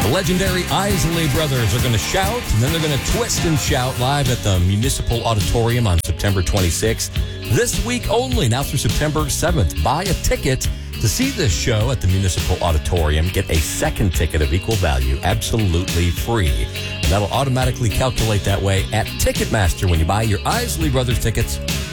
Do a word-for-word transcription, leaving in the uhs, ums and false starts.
legendary Isley Brothers are going to shout, and then they're going to twist and shout live at the Municipal Auditorium on September twenty-sixth. This week only, now through September seventh. Buy a ticket to see this show at the Municipal Auditorium. Get a second ticket of equal value, absolutely free. And that'll automatically calculate that way at Ticketmaster when you buy your Isley Brothers tickets